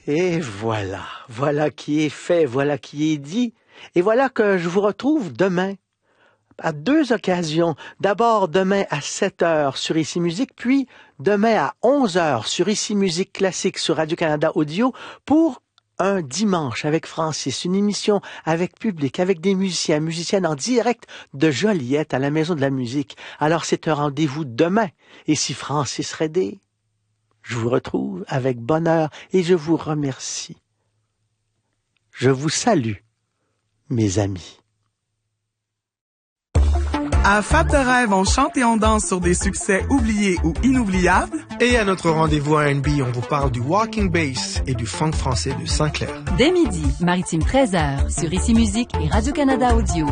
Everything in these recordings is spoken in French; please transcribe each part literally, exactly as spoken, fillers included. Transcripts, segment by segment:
Et voilà, voilà qui est fait, voilà qui est dit. Et voilà que je vous retrouve demain, à deux occasions. D'abord demain à sept heures sur Ici Musique, puis demain à onze heures sur Ici Musique Classique sur Radio-Canada Audio pour un dimanche avec Francis, une émission avec public, avec des musiciens, musiciennes en direct de Joliette à la Maison de la Musique. Alors c'est un rendez-vous demain. Et si Francis Redé, je vous retrouve avec bonheur et je vous remercie. Je vous salue, mes amis. À Fab de Rêve, on chante et on danse sur des succès oubliés ou inoubliables. Et à notre rendez-vous R and B, on vous parle du walking bass et du funk français de Saint-Clair. Dès midi, Maritime treize heures, sur Ici Musique et Radio-Canada Audio.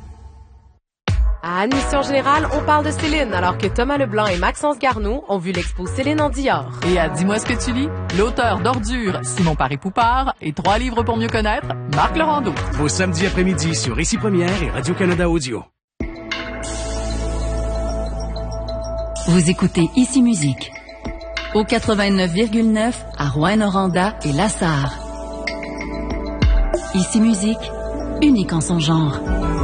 À Admission Générale, on parle de Céline, alors que Thomas Leblanc et Maxence Garneau ont vu l'expo Céline en Dior. Et à Dis-moi ce que tu lis, l'auteur d'Ordures, Simon Paré-Poupard, et Trois livres pour mieux connaître, Marc Laurando. Vos samedis après-midi sur Ici Première et Radio-Canada Audio. Vous écoutez Ici Musique, au quatre-vingt-neuf virgule neuf à Rouyn-Noranda et Lassar. Ici Musique, unique en son genre.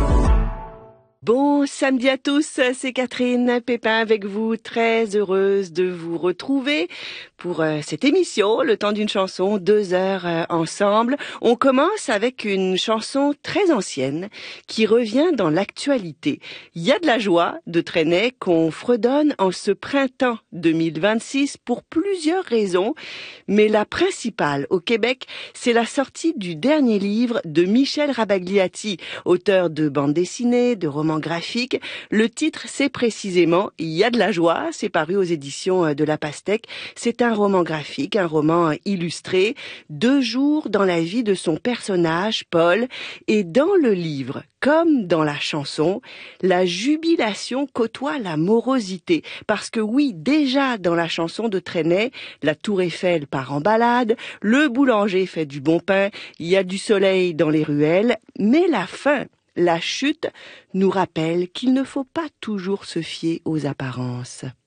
Bon samedi à tous, c'est Catherine Pépin avec vous, très heureuse de vous retrouver pour euh, cette émission, le temps d'une chanson, deux heures euh, ensemble. On commence avec une chanson très ancienne qui revient dans l'actualité. Il y a de la joie de Trenet qu'on fredonne en ce printemps deux mille vingt-six pour plusieurs raisons, mais la principale au Québec, c'est la sortie du dernier livre de Michel Rabagliati, auteur de bandes dessinées, de romans graphique. Le titre, c'est précisément « Il y a de la joie », c'est paru aux éditions de La Pastèque. C'est un roman graphique, un roman illustré, deux jours dans la vie de son personnage, Paul, et dans le livre, comme dans la chanson, la jubilation côtoie la morosité. Parce que oui, déjà dans la chanson de Trenet, la tour Eiffel part en balade, le boulanger fait du bon pain, il y a du soleil dans les ruelles, mais la fin, la chute, nous rappelle qu'il ne faut pas toujours se fier aux apparences.